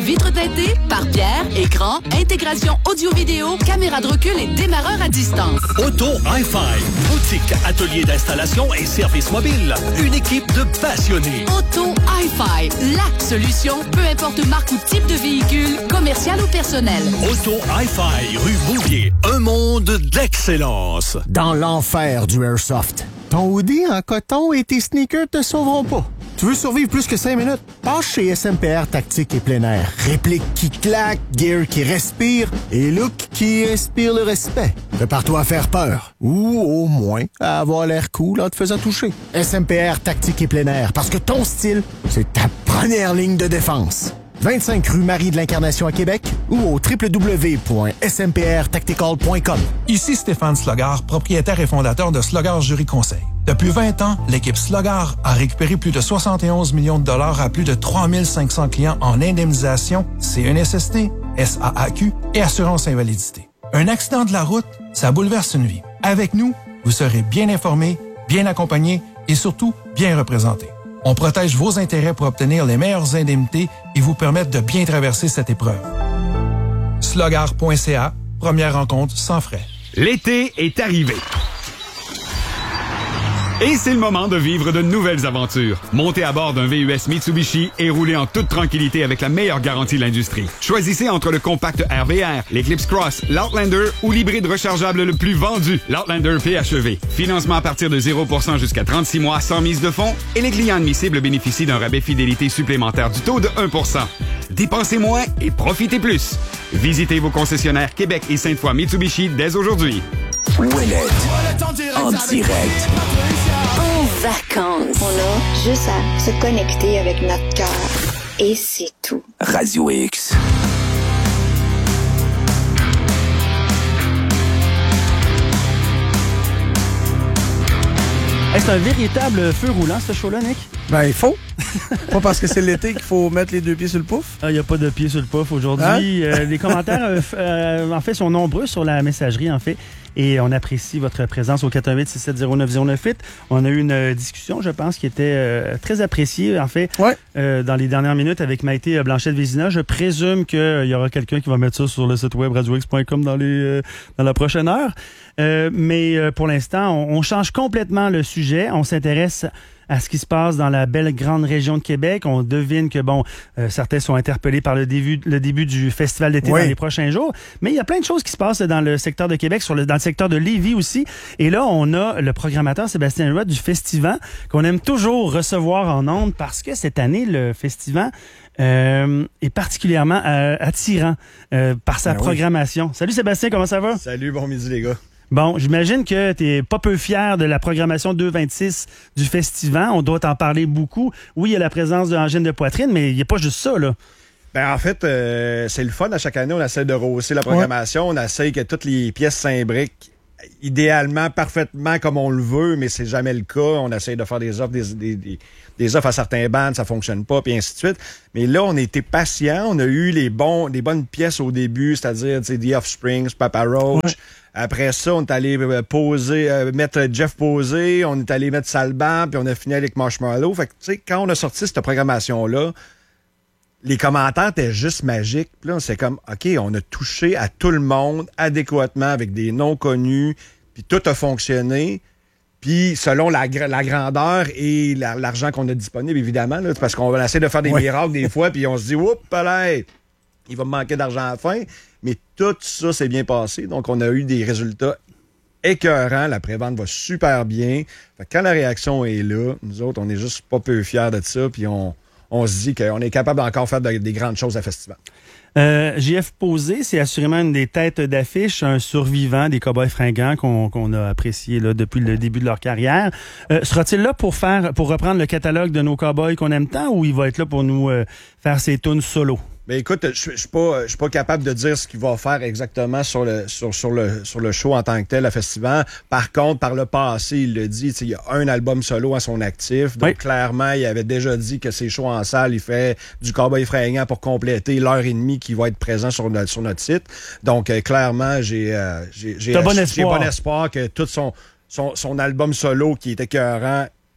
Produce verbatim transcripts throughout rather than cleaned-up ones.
Vitres teintées, pare-pierre, écran, intégration audio-vidéo, caméra de recul et démarreur à distance. Auto Hi-Fi, boutique, atelier d'installation et service mobile. Une équipe de passionnés. Auto Hi-Fi, la solution, peu importe marque ou type de véhicule, commercial ou personnel. Auto Hi-Fi, rue Bouvier, un monde d'excellence. Dans l'enfer du Airsoft, ton hoodie en coton et tes sneakers te sauveront pas. Tu veux survivre plus que cinq minutes? Passe chez S M P R Tactique et Plein Air. Réplique qui claque, gear qui respire et look qui inspire le respect. Prépare-toi à faire peur. Ou au moins à avoir l'air cool en te faisant toucher. S M P R Tactique et Plein Air, parce que ton style, c'est ta première ligne de défense. vingt-cinq rue Marie de l'Incarnation à Québec ou au w w w point s m p r tactical point com. Ici Stéphane Slogard, propriétaire et fondateur de Slogard Jury Conseil. Depuis vingt ans, l'équipe Slogard a récupéré plus de soixante et onze millions de dollars à plus de trois mille cinq cents clients en indemnisation, C N S S T, S A A Q et assurance invalidité. Un accident de la route, ça bouleverse une vie. Avec nous, vous serez bien informé, bien accompagné et surtout bien représenté. On protège vos intérêts pour obtenir les meilleures indemnités et vous permettre de bien traverser cette épreuve. Slogard point c a, première rencontre sans frais. L'été est arrivé. Et c'est le moment de vivre de nouvelles aventures. Montez à bord d'un V U S Mitsubishi et roulez en toute tranquillité avec la meilleure garantie de l'industrie. Choisissez entre le compact R V R, l'Eclipse Cross, l'Outlander ou l'hybride rechargeable le plus vendu, l'Outlander P H E V. Financement à partir de zéro pour cent jusqu'à trente-six mois sans mise de fonds et les clients admissibles bénéficient d'un rabais fidélité supplémentaire du taux de un pour cent. Dépensez moins et profitez plus. Visitez vos concessionnaires Québec et Sainte-Foy Mitsubishi dès aujourd'hui. Ouellette, en direct. En vacances. On a juste à se connecter avec notre cœur. Et c'est tout. Radio X. Hey, c'est un véritable feu roulant, ce show-là, Nick? Ben, il faut. Pas parce que c'est l'été qu'il faut mettre les deux pieds sur le pouf. Il ah, n'y a pas de pieds sur le pouf aujourd'hui. Hein? Euh, les commentaires, euh, euh, en fait, sont nombreux sur la messagerie, en fait. Et on apprécie votre présence au quatre un huit, six sept zéro, neuf zéro neuf huit. On a eu une discussion, je pense, qui était euh, très appréciée, en fait, ouais. euh, dans les dernières minutes avec Maïté Blanchette-Vézina. Je présume qu'il euh, y aura quelqu'un qui va mettre ça sur le site web radio x point com dans, les, euh, dans la prochaine heure. Euh, mais euh, pour l'instant, on, on change complètement le sujet. On s'intéresse à ce qui se passe dans la belle grande région de Québec. On devine que, bon, euh, certains sont interpellés par le début, le début du festival d'été oui. dans les prochains jours. Mais il y a plein de choses qui se passent dans le secteur de Québec, sur le, dans le secteur de Lévis aussi. Et là, on a le programmateur Sébastien Huot du Festivent, qu'on aime toujours recevoir en ondes parce que cette année, le Festivent euh, est particulièrement euh, attirant euh, par sa ben programmation. Oui. Salut Sébastien, comment ça va? Salut, bon midi les gars. Bon, j'imagine que tu n'es pas peu fier de la programmation deux vingt-six du Festivent. On doit t'en parler beaucoup. Oui, il y a la présence de l'angine de poitrine, mais il n'y a pas juste ça, là. Ben en fait, euh, c'est le fun. À chaque année, on essaie de rehausser la programmation. Ouais. On essaie que toutes les pièces s'imbriquent idéalement, parfaitement comme on le veut, mais c'est jamais le cas. On essaie de faire des offres, des, des, des, des offres à certains bands, ça fonctionne pas, puis ainsi de suite. Mais là, on a été patient. On a eu les bons, les bonnes pièces au début, c'est-à-dire The Offspring, Papa Roach. Ouais. Après ça, on est allé poser, euh, mettre Jeff Posé, on est allé mettre Salban, puis on a fini avec Marshmallow. Fait que, tu sais, quand on a sorti cette programmation-là, les commentaires étaient juste magiques. Puis là, c'est comme, OK, on a touché à tout le monde adéquatement avec des noms connus, puis tout a fonctionné. Puis selon la, la grandeur et la, l'argent qu'on a disponible, évidemment, là, parce qu'on essaie de faire des ouais. miracles des fois, puis on se dit, oups, là, il va me manquer d'argent à la fin. Mais tout ça s'est bien passé. Donc, on a eu des résultats écœurants. La prévente va super bien. Fait que quand la réaction est là, nous autres, on est juste pas peu fiers de ça. Puis on, on se dit qu'on est capable d'encore faire de, des grandes choses à festival. Euh, J F Posé, c'est assurément une des têtes d'affiche, un survivant des Cowboys fringants qu'on, qu'on a apprécié là, depuis le début de leur carrière. Euh, sera-t-il là pour faire, pour reprendre le catalogue de nos Cowboys qu'on aime tant, ou il va être là pour nous euh, faire ses tunes solo? Ben écoute, je suis pas, je suis pas capable de dire ce qu'il va faire exactement sur le, sur, sur le, sur le show en tant que tel, le festival. Par contre, par le passé, il le dit, il y a un album solo à son actif. Donc, oui. clairement, il avait déjà dit que ses shows en salle, il fait du Cowboy fringant pour compléter l'heure et demie qui va être présent sur notre, sur notre site. Donc, euh, clairement, j'ai, euh, j'ai, j'ai, bon j'ai espoir. bon espoir que tout son, son, son album solo qui est écœurant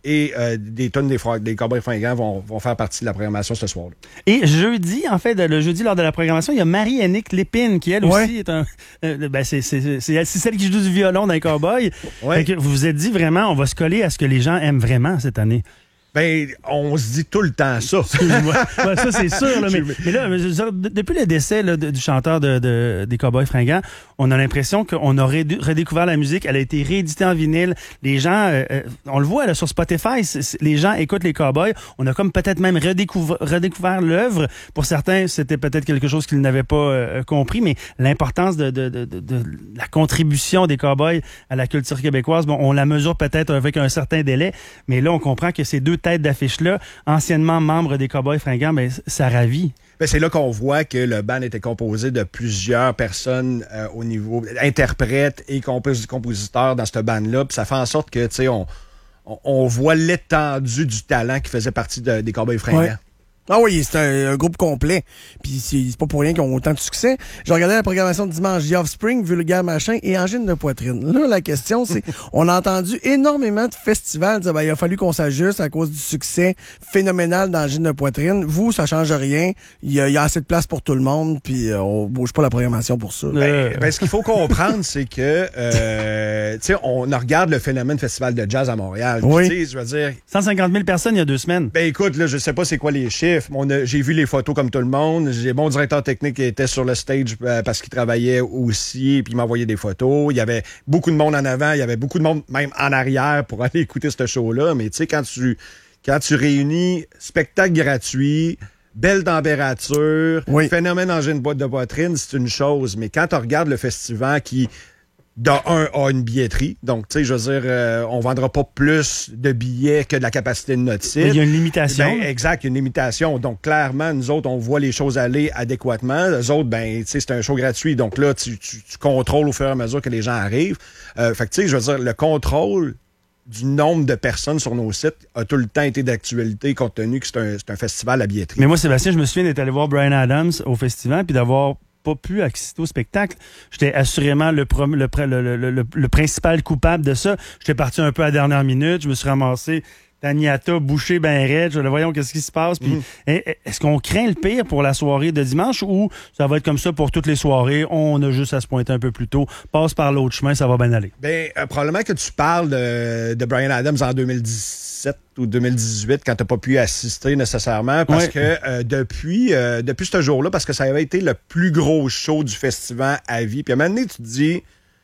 et euh, des tonnes des, des Cowboys fringants vont, vont faire partie de la programmation ce soir-là. Et jeudi, en fait, le jeudi lors de la programmation, il y a Marie-Annick Lépine qui, elle ouais. aussi, est un... Euh, ben c'est, c'est, c'est, c'est celle qui joue du violon dans les Cowboys. Ouais. Fait que vous vous êtes dit vraiment, on va se coller à ce que les gens aiment vraiment cette année. Ben, on se dit tout le temps ça. ouais, ça, c'est sûr. Là, mais, mais là, depuis le décès là, du chanteur de, de, des Cowboys fringants, on a l'impression qu'on a redécouvert la musique. Elle a été rééditée en vinyle. Les gens, euh, on le voit là, sur Spotify, c'est, c'est, les gens écoutent les Cowboys. On a comme peut-être même redécouvert, redécouvert l'œuvre. Pour certains, c'était peut-être quelque chose qu'ils n'avaient pas euh, compris, mais l'importance de, de, de, de, de la contribution des Cowboys à la culture québécoise, bon, on la mesure peut-être avec un certain délai, mais là, on comprend que ces deux tête d'affiche-là, anciennement membre des Cowboys fringants, ben, ça ravit. Ben, c'est là qu'on voit que le band était composé de plusieurs personnes euh, au niveau interprètes et compos- compositeurs dans ce band-là. Puis ça fait en sorte que, tu sais, on, on, on voit l'étendue du talent qui faisait partie de, des Cowboys fringants. Ouais. Ah oui, c'est un, un groupe complet. Puis c'est, c'est pas pour rien qu'ils ont autant de succès. J'ai regardé la programmation de dimanche, The Offspring, Vulgaire Machin et Angine de poitrine. Là, la question, c'est, on a entendu énormément de festivals dire, ben, il a fallu qu'on s'ajuste à cause du succès phénoménal d'Angine de poitrine. Vous, ça change rien. Il y a, il y a assez de place pour tout le monde, puis euh, on bouge pas la programmation pour ça. Ben, ben, ce qu'il faut comprendre, c'est que, euh, tu sais, on regarde le phénomène Festival de jazz à Montréal. Oui. Tu sais, je veux dire... cent cinquante mille personnes il y a deux semaines. Ben, écoute, là, je sais pas c'est quoi les chiffres. On a, j'ai vu les photos comme tout le monde. J'ai mon directeur technique qui était sur le stage euh, parce qu'il travaillait aussi, puis il m'envoyait des photos. Il y avait beaucoup de monde en avant, il y avait beaucoup de monde même en arrière pour aller écouter ce show-là. Mais tu sais, quand tu quand tu réunis spectacle gratuit, belle température, oui. phénomène Angine de poitrine, c'est une chose. Mais quand tu regardes le festival qui de un, a une billetterie. Donc, tu sais, je veux dire, euh, on vendra pas plus de billets que de la capacité de notre site. Il y a une limitation. Ben, exact, il y a une limitation. Donc, clairement, nous autres, on voit les choses aller adéquatement. Les autres, ben, tu sais, c'est un show gratuit. Donc là, tu, tu, tu contrôles au fur et à mesure que les gens arrivent. Euh, fait que, tu sais, je veux dire, le contrôle du nombre de personnes sur nos sites a tout le temps été d'actualité compte tenu que c'est un, c'est un festival à billetterie. Mais moi, Sébastien, je me souviens d'être allé voir Bryan Adams au festival puis d'avoir pas pu assister au spectacle. J'étais assurément le, prom- le, le, le, le, le principal coupable de ça. J'étais parti un peu à la dernière minute. Je me suis ramassé Taniata bouché ben raide. Je le voyons qu'est-ce qui se passe. Puis, mm. est-ce qu'on craint le pire pour la soirée de dimanche ou ça va être comme ça pour toutes les soirées? On a juste à se pointer un peu plus tôt. Passe par l'autre chemin, ça va bien aller. Ben, euh, probablement que tu parles de, de Bryan Adams en deux mille dix-sept ou deux mille dix-huit quand t'as pas pu assister nécessairement parce ouais. que euh, depuis euh, depuis ce jour-là, parce que ça avait été le plus gros show du festival à vie. Puis à un moment donné, tu te dis,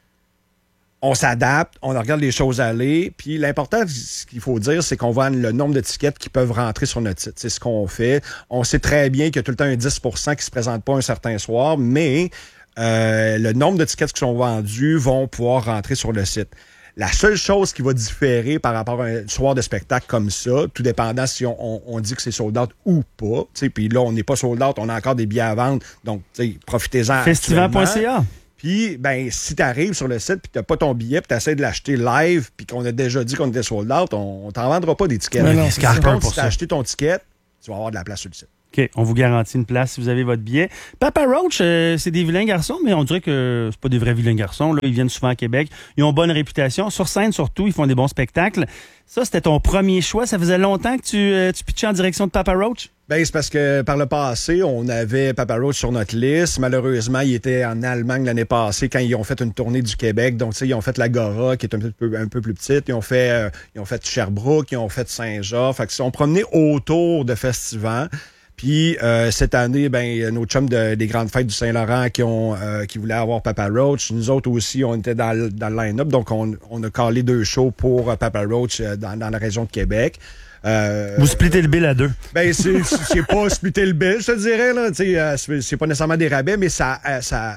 on s'adapte, on regarde les choses aller. Puis l'important, ce qu'il faut dire, c'est qu'on voit le nombre de tickets qui peuvent rentrer sur notre site. C'est ce qu'on fait. On sait très bien qu'il y a tout le temps un dix pour cent qui se présente pas un certain soir, mais euh, le nombre de tickets qui sont vendus vont pouvoir rentrer sur le site. La seule chose qui va différer par rapport à un soir de spectacle comme ça, tout dépendant si on, on, on dit que c'est sold out ou pas, puis là, on n'est pas sold out, on a encore des billets à vendre, donc profitez-en. Festival point c a. Puis, ben, si tu arrives sur le site puis tu n'as pas ton billet puis tu essaies de l'acheter live puis qu'on a déjà dit qu'on était sold out, on, on t'en vendra pas des tickets. Mais non, c'est contre, si tu as acheté ton ticket, tu vas avoir de la place sur le site. OK, on vous garantit une place si vous avez votre billet. Papa Roach, euh, c'est des vilains garçons, mais on dirait que c'est pas des vrais vilains garçons. Là. Ils viennent souvent à Québec. Ils ont bonne réputation. Sur scène, surtout, ils font des bons spectacles. Ça, c'était ton premier choix. Ça faisait longtemps que tu, euh, tu pitchais en direction de Papa Roach? Ben, c'est parce que par le passé, on avait Papa Roach sur notre liste. Malheureusement, il était en Allemagne l'année passée quand ils ont fait une tournée du Québec. Donc, tu sais, ils ont fait l'Agora, qui est un peu, un peu plus petite. Ils ont fait, euh, ils ont fait Sherbrooke, ils ont fait Saint-Jean. Fait que ils ont promené autour de festivals. Puis euh, cette année, ben nos chums de, des grandes fêtes du Saint-Laurent qui ont euh, qui voulaient avoir Papa Roach. Nous autres aussi, on était dans le, dans le line-up. Donc, on, on a calé deux shows pour euh, Papa Roach euh, dans, dans la région de Québec. Euh, Vous splittez le bill à deux. Ben, c'est, c'est pas splitter le bill, je te dirais. Là. Euh, c'est, c'est pas nécessairement des rabais, mais ça... Euh, ça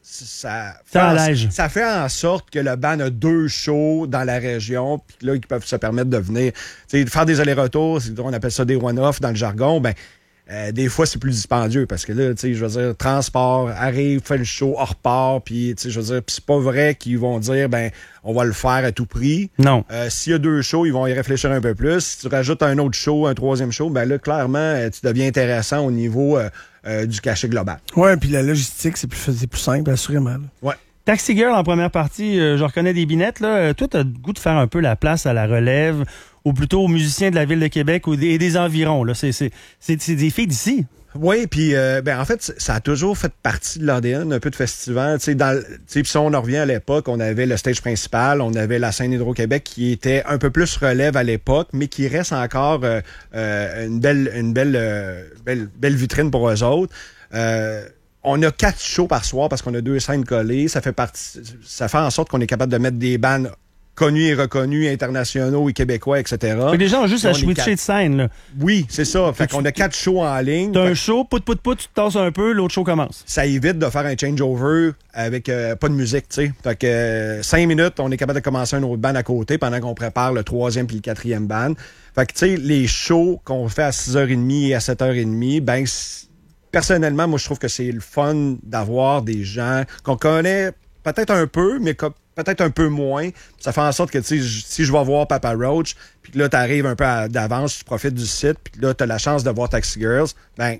Ça, ça, en, ça fait en sorte que le band a deux shows dans la région, puis là, ils peuvent se permettre de venir, de faire des allers-retours, on appelle ça des one-off dans le jargon, ben euh, des fois, c'est plus dispendieux, parce que là, tu sais, je veux dire, transport, arrive, fait le show, on repart, puis, tu sais, je veux dire, pis c'est pas vrai qu'ils vont dire, ben, on va le faire à tout prix. Non. Euh, s'il y a deux shows, ils vont y réfléchir un peu plus. Si tu rajoutes un autre show, un troisième show, ben là, clairement, tu deviens intéressant au niveau euh, euh, du cachet global. Ouais, puis la logistique, c'est plus, c'est plus simple, assurément. Là. Ouais. Taxi Girl en première partie, euh, je reconnais des binettes, là. Toi, t'as le goût de faire un peu la place à la relève, ou plutôt aux musiciens de la Ville de Québec ou des, et des environs. Là. C'est, c'est, c'est, c'est des filles d'ici. Oui, puis euh, ben en fait, ça a toujours fait partie de l'A D N, un peu de festival. Tu sais, dans, tu sais, puis si on en revient à l'époque, on avait le stage principal, on avait la scène Hydro-Québec qui était un peu plus relève à l'époque, mais qui reste encore euh, euh, une belle, une belle, euh, belle, belle vitrine pour eux autres. Euh, on a quatre shows par soir parce qu'on a deux scènes collées. Ça fait partie, ça fait en sorte qu'on est capable de mettre des bands connus et reconnus, internationaux et québécois, et cetera. Fait que les gens ont juste Puis à on est switcher quatre. de scène. Là. Oui, c'est ça. Fait qu'on a quatre shows en ligne. T'as Fait un show, pout, pout, pout, tu te tasses un peu, l'autre show commence. ça évite de faire un changeover avec euh, pas de musique, tu sais. Fait que euh, cinq minutes, on est capable de commencer un autre band à côté pendant qu'on prépare le troisième puis le quatrième band. Fait que, tu sais, les shows qu'on fait à six heures trente et à sept heures trente, ben, c- personnellement, moi, je trouve que c'est le fun d'avoir des gens qu'on connaît peut-être un peu, mais que- peut-être un peu moins. Ça fait en sorte que, tu sais, j- si je vais voir Papa Roach, puis que là, t'arrives un peu à- d'avance, tu profites du site, puis là, t'as la chance de voir Taxi Girls, ben,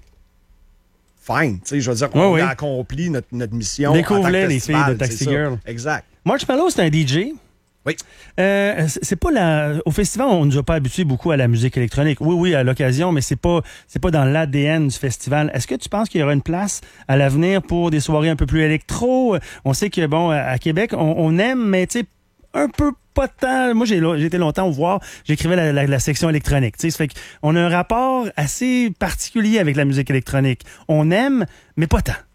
fine. Tu sais, je veux dire, on Oui, a oui. accompli notre, notre mission. Découvre-les, en tant que les festival, filles de Taxi c'est ça. Girl. Exact. Marshmello, c'est un D J. Oui. Euh, c'est c'est pas la. Au festival, on nous a pas habitués beaucoup à la musique électronique. Oui, oui, à l'occasion, mais c'est pas, c'est pas dans l'A D N du festival. Est-ce que tu penses qu'il y aura une place à l'avenir pour des soirées un peu plus électro? On sait que bon, à Québec, on, on aime, mais tu sais, un peu pas tant. Moi, j'ai, j'ai été longtemps au voir. J'écrivais la, la, la section électronique. Tu sais, ça fait qu'on a un rapport assez particulier avec la musique électronique. On aime, mais pas tant.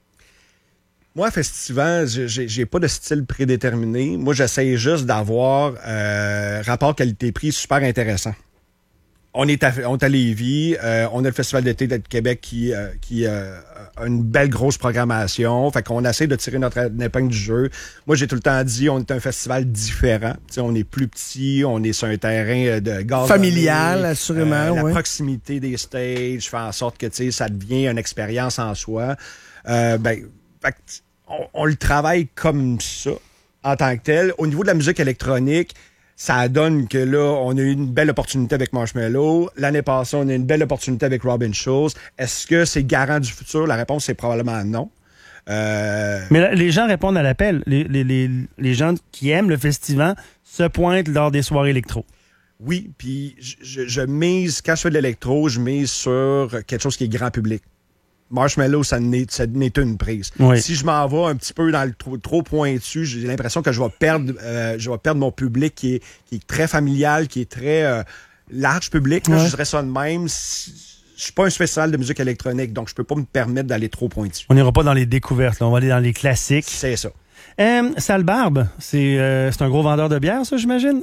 Moi, festival, j'ai, j'ai pas de style prédéterminé. Moi, j'essaie juste d'avoir euh, rapport qualité-prix super intéressant. On est à, on est à Lévis, euh, on a le Festival d'été de Québec qui, euh, qui euh, a une belle grosse programmation. Fait qu'on essaie de tirer notre épingle du jeu. Moi, j'ai tout le temps dit, on est un festival différent. T'sais, on est plus petit, on est sur un terrain de gaz. Familial, assurément, euh, La oui. proximité des stages fait en sorte que t'sais, ça devient une expérience en soi. Euh, ben, fait que, on, on le travaille comme ça, en tant que tel. Au niveau de la musique électronique, ça donne que là, on a eu une belle opportunité avec Marshmello. L'année passée, on a eu une belle opportunité avec Robin Schulz. Est-ce que c'est garant du futur? La réponse, c'est probablement non. Euh... Mais là, les gens répondent à l'appel. Les, les, les, les gens qui aiment le festival se pointent lors des soirées électro. Oui, puis je, je, je mise, quand je fais de l'électro, je mise sur quelque chose qui est grand public. Marshmello, ça n'est, ça n'est une prise. Oui. Si je m'en vais un petit peu dans le trop, trop pointu, j'ai l'impression que je vais perdre, euh, je vais perdre mon public qui est, qui est très familial, qui est très euh, large public. Là, Ouais. je dirais ça de même. Si, je suis pas un spécial de musique électronique, donc je peux pas me permettre d'aller trop pointu. On n'ira pas dans les découvertes, là. On va aller dans les classiques. C'est ça. Euh, Sale Barbe, c'est, euh, c'est un gros vendeur de bière, ça, j'imagine?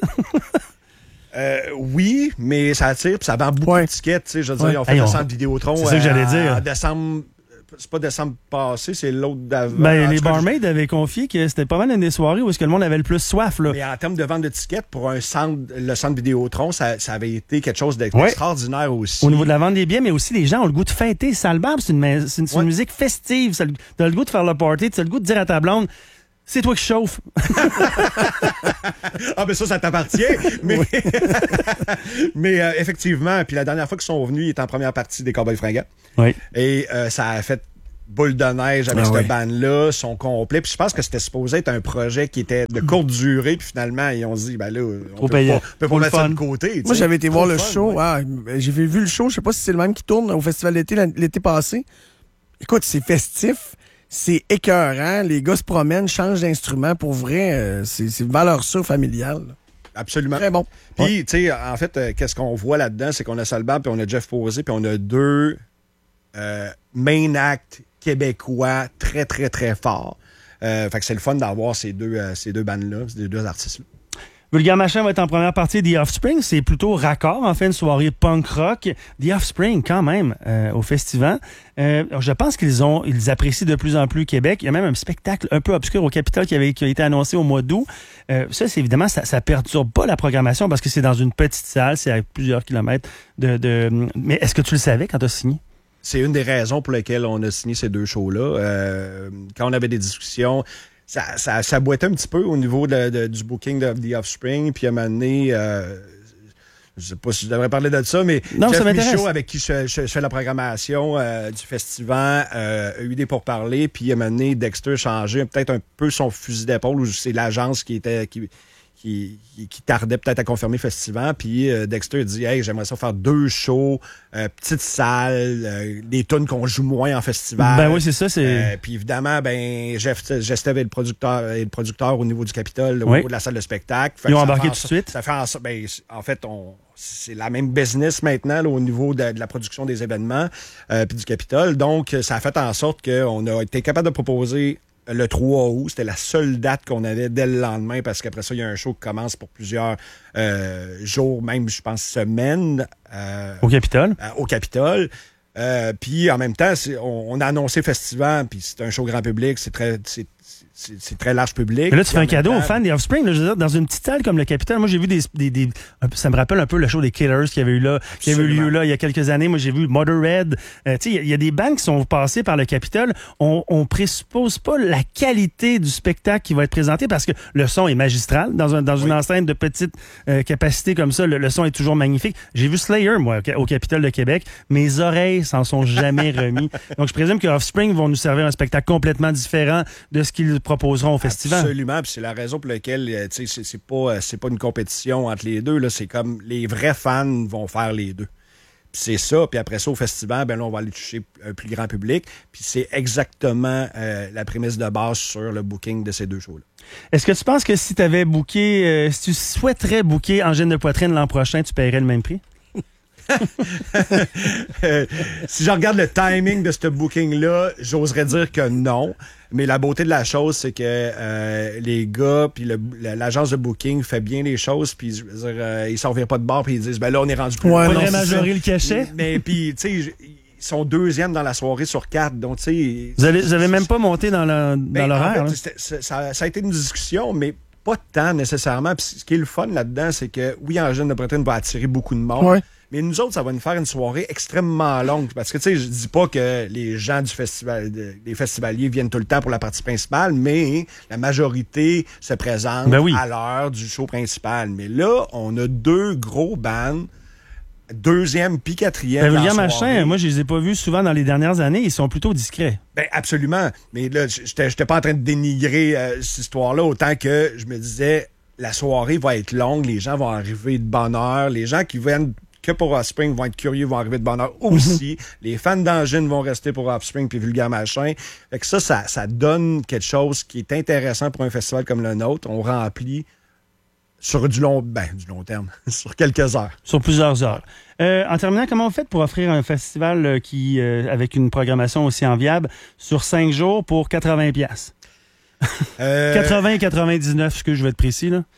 Euh, oui, mais ça attire, puis ça vend beaucoup Ouais. de tickets. Tu sais, je veux dire, Ouais. ils ont fait Hey, le on- centre Vidéotron. C'est ça que j'allais dire. En décembre, c'est pas décembre passé, c'est l'autre d'avant. Ben, En les tout cas, barmaids avaient confié que c'était pas mal une des soirées où est-ce que le monde avait le plus soif, là. Mais en termes de vente de tickets, pour un centre, le centre Vidéotron, ça, ça avait été quelque chose Ouais. d'extraordinaire aussi. Au niveau de la vente des billets, mais aussi les gens ont le goût de fêter. Sale Barbe, c'est une, ma- c'est une, c'est une Ouais. musique festive. Ça- T'as le goût de faire le party, t'as le goût de dire à ta blonde, c'est toi qui chauffe. Ah, ben ça, ça t'appartient. Mais, mais euh, effectivement, puis la dernière fois qu'ils sont venus, ils étaient en première partie des Cowboys Fringants. Oui. Et euh, ça a fait boule de neige avec Ah cette oui. band-là, son complet. Puis je pense que c'était supposé être un projet qui était de courte durée. Puis finalement, ils ont dit, ben là, on Trop peut payant. pas, peut Trop pas le mettre ça fun. de côté. tu Moi, sais. j'avais été Trop voir le fun, show. ouais. Ah, j'ai vu vu le show. Je sais pas si c'est le même qui tourne au Festival d'été l'an- l'été passé. Écoute, c'est festif. C'est écœurant. Les gars se promènent, changent d'instrument. Pour vrai, euh, c'est c'est une valeur sûre familiale. Absolument. Très bon. Puis, tu sais, en fait, euh, qu'est-ce qu'on voit là-dedans, c'est qu'on a Sale Barbe, puis on a Jeff Posé, puis on a deux euh, main acts québécois très, très, très forts. Euh, fait que c'est le fun d'avoir ces deux, euh, ces deux bandes-là, ces deux artistes-là. Vulgaire Machin va être en première partie The Offspring. C'est plutôt raccord, en fait, une soirée punk rock. The Offspring, quand même, euh, au festival. Euh, je pense qu'ils ont, ils apprécient de plus en plus Québec. Il y a même un spectacle un peu obscur au Capitole qui avait qui a été annoncé au mois d'août. Euh, ça, c'est évidemment, ça, ça perturbe pas la programmation parce que c'est dans une petite salle, c'est à plusieurs kilomètres de. de... Mais est-ce que tu le savais quand tu as signé? C'est une des raisons pour lesquelles on a signé ces deux shows-là. Euh, quand on avait des discussions, ça, ça, ça boitait un petit peu au niveau de, de, du booking de The Offspring. Puis à un moment donné, euh, je sais pas si je devrais parler de ça, mais Non, Jeff ça m'intéresse. Michaud, avec qui je, je- je fais la programmation euh, du festival, euh, a eu des pourparlers. Puis à un moment donné, Dexter a changé peut-être un peu son fusil d'épaule, ou c'est l'agence qui était... qui qui, qui, qui tardait peut-être à confirmer Festival. Puis euh, Dexter dit « Hey, j'aimerais ça faire deux shows, euh, petite salle, euh, des tunes qu'on joue moins en festival. » Ben oui, c'est ça. c'est euh, Puis évidemment, ben Jeff Gestev est le producteur, est le producteur au niveau du Capitole, au oui. niveau de la salle de spectacle. Ils ont embarqué tout de suite. Ça fait en, ben, en fait, on... c'est la même business maintenant là, au niveau de, de la production des événements euh, puis du Capitole. Donc, ça a fait en sorte qu'on a été capable de proposer le trois août. C'était la seule date qu'on avait dès le lendemain parce qu'après ça, il y a un show qui commence pour plusieurs euh, jours, même, je pense, semaines. Euh, au Capitole. Euh, au Capitole. Euh, puis, en même temps, c'est, on, on a annoncé Festival, puis c'est un show grand public, c'est très... C'est, C'est, c'est très large public. Mais là, tu fais un cadeau temps... aux fans des Offspring. Là, je veux dire, dans une petite salle comme le Capitole, moi, j'ai vu des, des, des... Ça me rappelle un peu le show des Killers qui avait eu là, qui avait eu lieu là il y a quelques années. Moi, j'ai vu Motorhead. Euh, tu sais, il y, y a des bands qui sont passés par le Capitole. On, on présuppose pas la qualité du spectacle qui va être présenté parce que le son est magistral. Dans, un, dans une oui. enceinte de petite euh, capacité comme ça, le, le son est toujours magnifique. J'ai vu Slayer, moi, au Capitole de Québec. Mes oreilles s'en sont jamais remis. Donc, je présume que Offspring vont nous servir un spectacle complètement différent de ce qu'ils proposeront au festival. Absolument, puis c'est la raison pour laquelle c'est, c'est pas c'est pas une compétition entre les deux là, c'est comme les vrais fans vont faire les deux. Puis c'est ça, puis après ça au festival, ben là on va aller toucher un plus grand public, puis c'est exactement euh, la prémisse de base sur le booking de ces deux shows là. Est-ce que tu penses que si tu avais booké euh, si tu souhaiterais booker Angine de poitrine l'an prochain, tu paierais le même prix? euh, si je regarde le timing de ce booking-là, j'oserais dire que non. Mais la beauté de la chose, c'est que euh, les gars puis l'agence de booking fait bien les choses, puis je veux dire, euh, ils s'en reviennent pas de bord, puis ils disent ben là on est rendu plus ouais, loin. On va majorer le cachet. Mais puis tu sais, ils sont deuxièmes dans la soirée sur quatre, donc tu sais. Vous avez, vous avez même pas monté dans l'horaire. Ben, dans en fait, ça, ça a été une discussion, mais pas tant nécessairement. Puis ce qui est le fun là-dedans, c'est que oui, Angine de poitrine va attirer beaucoup de monde. Ouais. Mais nous autres, ça va nous faire une soirée extrêmement longue. Parce que, tu sais, je dis pas que les gens du festival, les festivaliers viennent tout le temps pour la partie principale, mais la majorité se présente ben oui. à l'heure du show principal. Mais là, on a deux gros bands, deuxième puis quatrième. Ben, William Machin, moi, je les ai pas vus souvent dans les dernières années. Ils sont plutôt discrets. Ben absolument. Mais là, j'étais, j'étais pas en train de dénigrer euh, cette histoire-là, autant que je me disais, la soirée va être longue, les gens vont arriver de bonne heure, les gens qui viennent que pour Offspring vont être curieux, vont arriver de bonne heure aussi. Les fans d'Angine vont rester pour Offspring puis Vulgaire Machin. Fait que ça, ça, ça donne quelque chose qui est intéressant pour un festival comme le nôtre. On remplit sur du long, ben, du long terme, sur quelques heures. Sur plusieurs heures. Euh, en terminant, comment vous faites pour offrir un festival qui, euh, avec une programmation aussi enviable, sur cinq jours pour quatre-vingts piastres? Euh... quatre-vingts quatre-vingt-dix-neuf, ce que je vais être précis, là.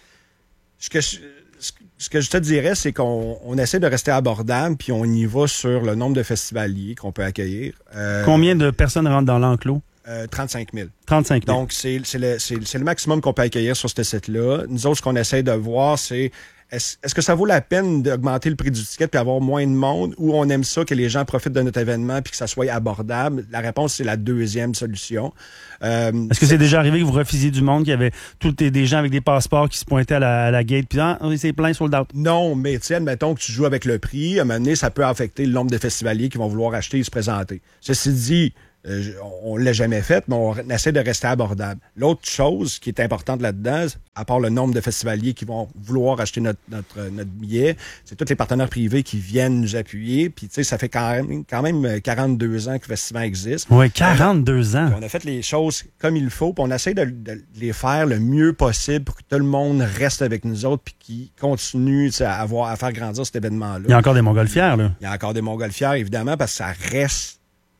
Ce que je... Ce que je te dirais, c'est qu'on on essaie de rester abordable, puis on y va sur le nombre de festivaliers qu'on peut accueillir. Euh, Combien de personnes rentrent dans l'enclos? Euh, trente-cinq mille. trente-cinq mille. Donc, c'est, c'est, le, c'est, c'est le maximum qu'on peut accueillir sur ce site-là. Nous autres, ce qu'on essaie de voir, c'est est-ce, est-ce que ça vaut la peine d'augmenter le prix du ticket puis avoir moins de monde, ou on aime ça que les gens profitent de notre événement puis que ça soit abordable? La réponse, c'est la deuxième solution. Euh, Est-ce que c'est déjà arrivé que vous refusiez du monde, qu'il y avait tout des gens avec des passeports qui se pointaient à la, à la gate, puis ah, c'est plein sold out? Non, mais tiens, admettons que tu joues avec le prix, à un moment donné, ça peut affecter le nombre de festivaliers qui vont vouloir acheter et se présenter. Ceci dit, euh, on ne l'a jamais fait, mais on essaie de rester abordable. L'autre chose qui est importante là-dedans, à part le nombre de festivaliers qui vont vouloir acheter notre, notre, notre billet, c'est tous les partenaires privés qui viennent nous appuyer. Puis, tu sais, ça fait quand même, quand même quarante-deux ans que le festival existe. Oui, quarante-deux ans. On a fait les choses comme il faut, puis on essaie de, de les faire le mieux possible pour que tout le monde reste avec nous autres puis qu'ils continuent à, avoir, à faire grandir cet événement-là. Il y a encore des montgolfières, là. Il y a encore des montgolfières, évidemment, parce que ça reste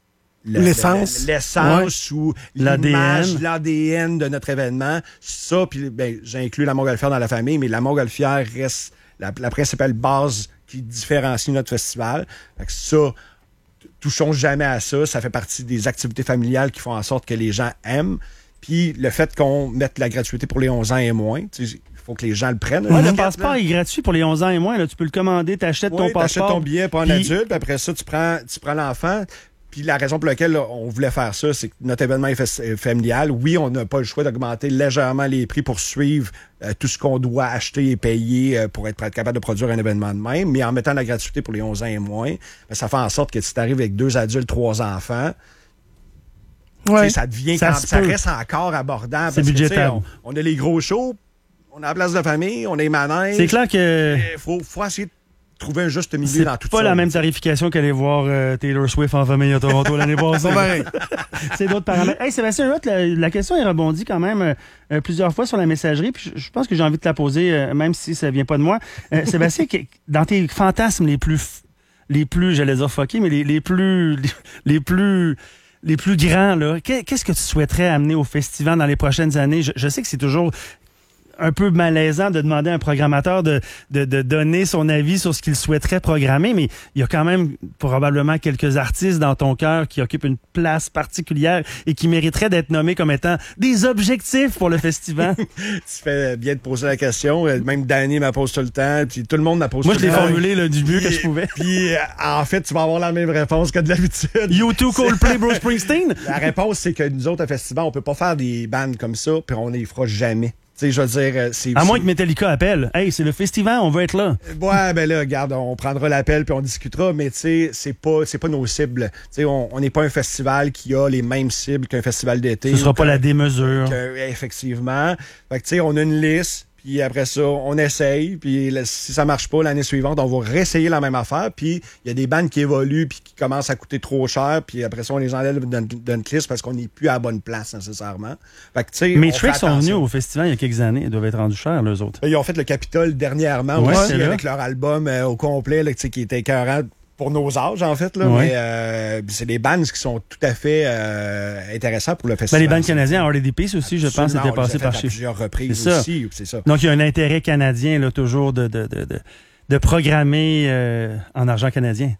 Le, l'essence. Le, l'essence ouais. ou l'image, l'A l'A D N de notre événement. Ça, puis ben, j'inclus la montgolfière dans la famille, mais la montgolfière reste la, la principale base qui différencie notre festival. Fait que ça, touchons jamais à ça. Ça fait partie des activités familiales qui font en sorte que les gens aiment. Puis le fait qu'on mette la gratuité pour les onze ans et moins, il faut que les gens le prennent. Ouais, le passeport est gratuit pour les onze ans et moins. Là. Tu peux le commander, t'achètes ouais, ton passeport. T'achètes ton billet pour un puis... adulte, puis après ça, tu prends, tu prends l'enfant. Puis la raison pour laquelle là, on voulait faire ça, c'est que notre événement est f- familial. Oui, on n'a pas le choix d'augmenter légèrement les prix pour suivre euh, tout ce qu'on doit acheter et payer euh, pour être capable de produire un événement de même. Mais en mettant la gratuité pour les onze ans et moins, ben, ça fait en sorte que si tu arrives avec deux adultes, trois enfants, ouais, ça devient ça, quand, ça reste encore abordable. C'est parce budgétable. Que, on, on a les gros shows. on a la place de famille, on est manège. C'est clair que... Il faut, faut essayer de trouver un juste milieu dans tout ça. C'est pas la même tarification qu'aller voir euh, Taylor Swift en famille à Toronto l'année passée. C'est d'autres paramètres. Hey, Sébastien Huot, la, la question est rebondie quand même euh, plusieurs fois sur la messagerie. Puis je, je pense que j'ai envie de te la poser, euh, même si ça vient pas de moi. Euh, Sébastien, dans tes fantasmes les plus, les plus, j'allais dire fuckés, mais les, les plus, les, les plus... les plus grands, là, qu'est-ce que tu souhaiterais amener au festival dans les prochaines années? Je, je sais que c'est toujours un peu malaisant de demander à un programmateur de, de, de donner son avis sur ce qu'il souhaiterait programmer, mais il y a quand même probablement quelques artistes dans ton cœur qui occupent une place particulière et qui mériteraient d'être nommés comme étant des objectifs pour le festival. Tu fais bien de poser la question. Même Danny m'a posé tout le temps, puis tout le monde m'a posé Moi, tout le temps. Moi, je l'ai formulé là, du mieux que je pouvais. Puis, en fait, tu vas avoir la même réponse que de l'habitude. U deux, Coldplay, Bruce Springsteen? La réponse, c'est que nous autres, à festival, on peut pas faire des bandes comme ça, puis on les fera jamais. T'sais, je veux dire, c'est... À moins que Metallica appelle. Hey, c'est le festival, on veut être là. Ouais, ben là, regarde, on prendra l'appel puis on discutera, mais tu sais, c'est pas, c'est pas nos cibles. Tu sais, on n'est pas un festival qui a les mêmes cibles qu'un festival d'été. Ce sera pas la démesure. Que, effectivement. Fait que tu sais, on a une liste. Puis après ça, on essaye. Puis là, si ça marche pas l'année suivante, on va réessayer la même affaire. Puis il y a des bandes qui évoluent puis qui commencent à coûter trop cher. Puis après ça, on les enlève de notre liste parce qu'on n'est plus à la bonne place nécessairement. Fait que, tu sais, Matrix sont venus au festival il y a quelques années. Ils doivent être rendus chers, les autres. Ils ont fait le Capitole dernièrement ouais, aussi avec leur album euh, au complet là, qui était écœurant. Pour nos âges, en fait, là, ouais. mais euh, c'est des bands qui sont tout à fait euh, intéressants pour le festival. Ben, les bands canadiens, R D Peace aussi, je pense, étaient passés par chez... plusieurs reprises c'est aussi, c'est ça. Donc, il y a un intérêt canadien, là, toujours de, de, de, de, de programmer euh, en argent canadien.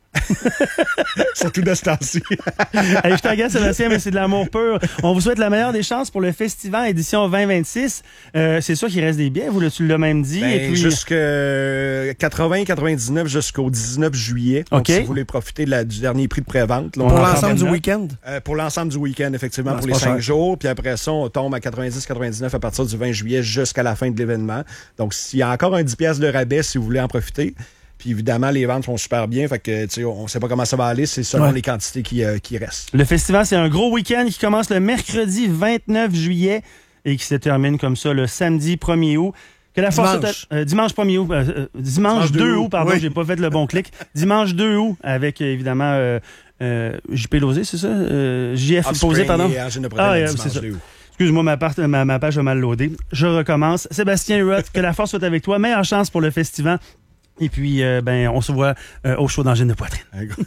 Surtout de ce temps-ci. Hey, je t'agace, Sébastien, mais c'est de l'amour pur. On vous souhaite la meilleure des chances pour le festival édition vingt vingt-six. Euh, c'est sûr qu'il reste des billets, vous le, tu l'as même dit. Ben, et puis... Jusque quatre-vingts quatre-vingt-dix-neuf jusqu'au dix-neuf juillet. Donc, okay. si vous voulez profiter de la, du dernier prix de pré-vente. Là, pour l'ensemble du week-end? Euh, pour l'ensemble du week-end, effectivement, non, pour les cinq jours. Puis après ça, on tombe à quatre-vingt-dix quatre-vingt-dix-neuf à partir du vingt juillet jusqu'à la fin de l'événement. Donc, s'il y a encore un dix piastres de rabais, si vous voulez en profiter. Puis évidemment, les ventes font super bien. Fait que, tu sais, on sait pas comment ça va aller. C'est selon ouais. les quantités qui, euh, qui restent. Le festival, c'est un gros week-end qui commence le mercredi vingt-neuf juillet et qui se termine comme ça le samedi premier août. Que la force dimanche. Euh, dimanche premier août. Euh, euh, dimanche, dimanche deux août, pardon, oui. j'ai pas fait le bon clic. Dimanche deux août avec, évidemment, euh, euh, J P Lozé, c'est ça? Euh, J F Posé, pardon. Ah, euh, c'est ça. Excuse-moi, ma, part, ma, ma page a mal loadé. Je recommence. Sébastien Huot, que la force soit avec toi. Meilleure chance pour le festival. Et puis, euh, ben, on se voit euh, au show d'Angine de poitrine.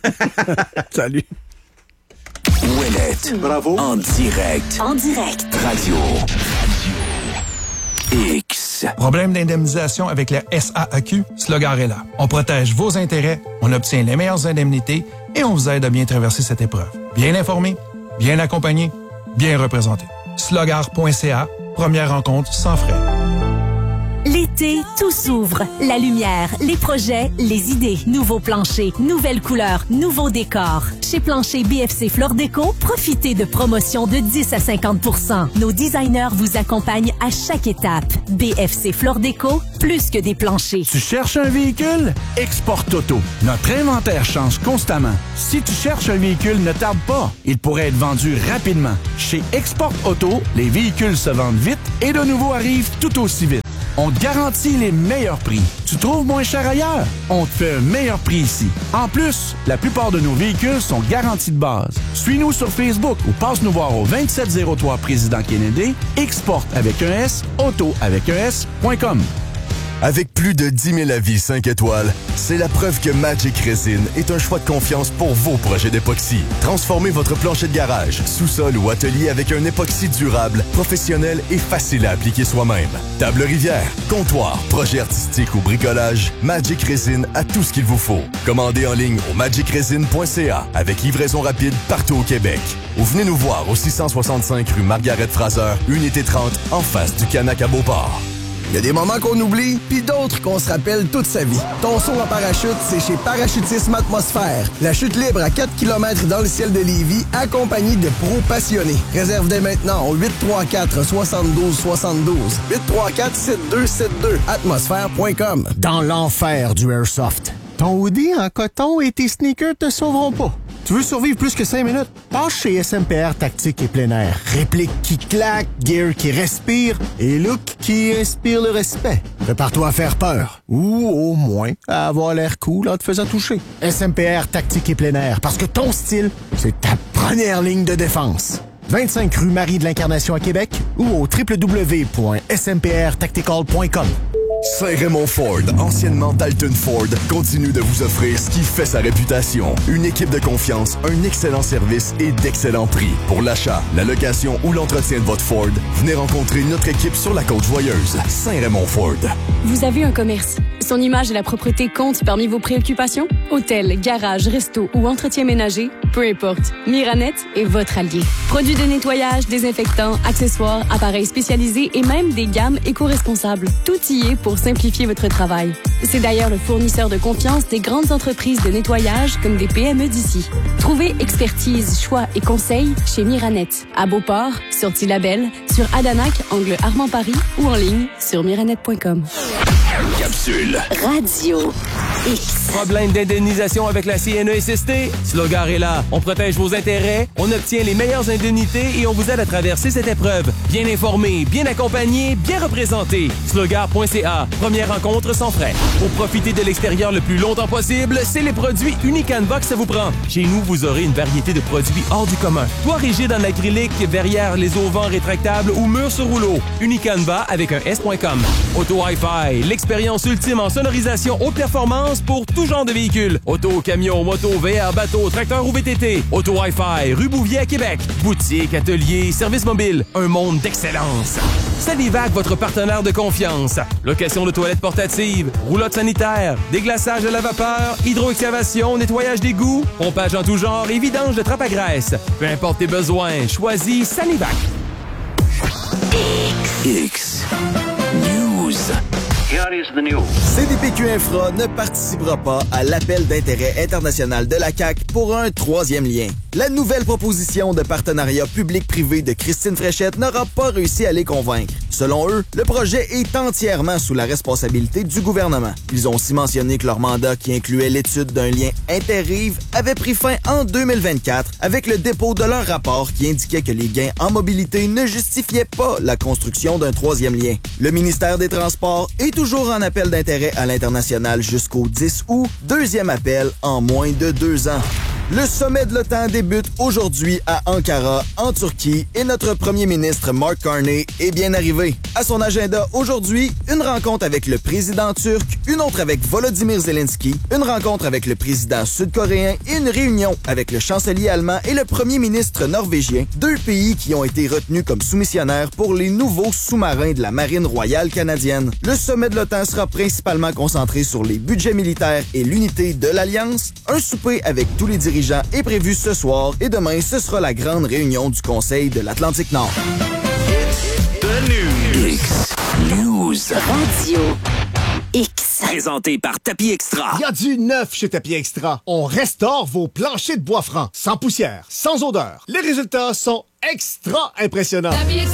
Salut. Ouellette. Bravo. En direct. En direct. Radio. Radio. X. Problème d'indemnisation avec la S A A Q? Slogar est là. On protège vos intérêts, on obtient les meilleures indemnités et on vous aide à bien traverser cette épreuve. Bien informé, bien accompagné, bien représenté. slogar point c a. Première rencontre sans frais. L'été, tout s'ouvre. La lumière, les projets, les idées. Nouveaux planchers, nouvelles couleurs, nouveaux décors. Chez Plancher B F C Flore Déco, profitez de promotions de dix à cinquante pour cent. Nos designers vous accompagnent à chaque étape. B F C Flore Déco, plus que des planchers. Tu cherches un véhicule? Export Auto. Notre inventaire change constamment. Si tu cherches un véhicule, ne tarde pas. Il pourrait être vendu rapidement. Chez Export Auto, les véhicules se vendent vite et de nouveaux arrivent tout aussi vite. On te garantit les meilleurs prix. Tu trouves moins cher ailleurs? On te fait un meilleur prix ici. En plus, la plupart de nos véhicules sont garantis de base. Suis-nous sur Facebook ou passe nous voir au vingt-sept zéro trois Président Kennedy, Export avec un S, Auto avec un S point com. Avec plus de dix mille avis cinq étoiles, c'est la preuve que Magic Resin est un choix de confiance pour vos projets d'époxy. Transformez votre plancher de garage, sous-sol ou atelier avec un époxy durable, professionnel et facile à appliquer soi-même. Table rivière, comptoir, projet artistique ou bricolage, Magic Resin a tout ce qu'il vous faut. Commandez en ligne au magic resin point c a avec livraison rapide partout au Québec. Ou venez nous voir au six cent soixante-cinq rue Margaret-Fraser, unité trente, en face du Canac à Beauport. Il y a des moments qu'on oublie, puis d'autres qu'on se rappelle toute sa vie. Ton saut en parachute, c'est chez Parachutisme Atmosphère. La chute libre à quatre kilomètres dans le ciel de Lévis, accompagnée de pros passionnés. Réserve dès maintenant au huit trois quatre, soixante-douze soixante-douze. huit trois quatre, sept deux sept deux. atmosphère point com. Dans l'enfer du Airsoft, ton hoodie en coton et tes sneakers te sauveront pas. Tu veux survivre plus que cinq minutes? Passe chez S M P R Tactique et Plein Air. Réplique qui claque, gear qui respire et look qui inspire le respect. Prépare-toi à faire peur. Ou au moins à avoir l'air cool en te faisant toucher. S M P R Tactique et Plein Air, parce que ton style, c'est ta première ligne de défense. vingt-cinq rue Marie de l'Incarnation à Québec ou au w w w point s m p r tactical point com. Saint-Raymond Ford, anciennement Dalton Ford, continue de vous offrir ce qui fait sa réputation. Une équipe de confiance, un excellent service et d'excellents prix. Pour l'achat, la location ou l'entretien de votre Ford, venez rencontrer notre équipe sur la Côte-Joyeuse. Saint-Raymond Ford. Vous avez un commerce. Son image et la propreté comptent parmi vos préoccupations? Hôtel, garage, resto ou entretien ménager? Peu importe. Miranet est votre allié. Produits de nettoyage, désinfectants, accessoires, appareils spécialisés et même des gammes éco-responsables. Tout y est pour simplifier votre travail. C'est d'ailleurs le fournisseur de confiance des grandes entreprises de nettoyage comme des P M E d'ici. Trouvez expertise, choix et conseils chez Miranet. À Beauport, sur Tillabel, sur Adanac, angle Armand-Paris ou en ligne sur miranet point com. Capsule. Radio X. Problème d'indemnisation avec la C N E S S T? Slogar est là. On protège vos intérêts, on obtient les meilleures indemnités et on vous aide à traverser cette épreuve. Bien informé, bien accompagné, bien représenté. Slogar point c a. Première rencontre sans frais. Pour profiter de l'extérieur le plus longtemps possible, c'est les produits Unicanva que ça vous prend. Chez nous, vous aurez une variété de produits hors du commun. Toit rigide en acrylique, verrière les auvents rétractables ou murs sur rouleau. Unicanva avec un S point com. Auto Hi-Fi, l'expérience ultime en sonorisation haute performance pour tout genre de véhicules. Auto, camion, moto, V R, bateau, tracteur ou V T T. Auto Hi-Fi, rue Bouvier à Québec. Boutique, atelier, service mobile. Un monde d'excellence. Sanivac, votre partenaire de confiance. Location de toilettes portatives, roulotte sanitaire, déglaçage à la vapeur, hydroexcavation, nettoyage d'égouts, pompage en tout genre et vidange de trappe à graisse. Peu importe tes besoins, choisis Sanivac. X News. Here is the news. C D P Q Infra ne participera pas à l'appel d'intérêt international de la C A Q pour un troisième lien. La nouvelle proposition de partenariat public-privé de Christine Fréchette n'aura pas réussi à les convaincre. Selon eux, le projet est entièrement sous la responsabilité du gouvernement. Ils ont aussi mentionné que leur mandat, qui incluait l'étude d'un lien interrive, avait pris fin en deux mille vingt-quatre avec le dépôt de leur rapport qui indiquait que les gains en mobilité ne justifiaient pas la construction d'un troisième lien. Le ministère des Transports est toujours en appel d'intérêt à l'international jusqu'au dix août, deuxième appel en moins de deux ans. Le sommet de l'OTAN débute aujourd'hui à Ankara, en Turquie, et notre premier ministre Mark Carney est bien arrivé. À son agenda aujourd'hui, une rencontre avec le président turc, une autre avec Volodymyr Zelensky, une rencontre avec le président sud-coréen et une réunion avec le chancelier allemand et le premier ministre norvégien, deux pays qui ont été retenus comme soumissionnaires pour les nouveaux sous-marins de la Marine royale canadienne. Le sommet de l'OTAN sera principalement concentré sur les budgets militaires et l'unité de l'Alliance. Un souper avec tous les dirigeants est prévu ce soir et demain, ce sera la grande réunion du Conseil de l'Atlantique Nord. The News. X News. Radio X. Présenté par Tapis Extra. Il y a du neuf chez Tapis Extra. On restaure vos planchers de bois franc, sans poussière, sans odeur. Les résultats sont extra impressionnants.